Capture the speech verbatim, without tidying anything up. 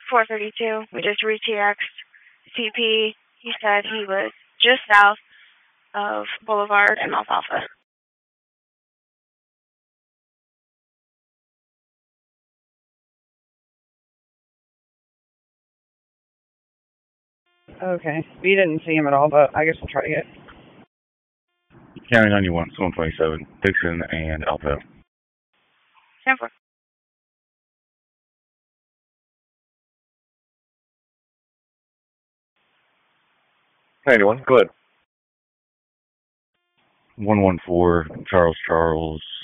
four thirty-two. We just re-T X'd C P. He said he was just south of Boulevard and Alfalfa. Okay. We didn't see him at all, but I guess we'll try to get. County ninety-one, one twenty-seven, Dixon and Alto. Stanford. ninety-one, go ahead. one one four, Charles Charles,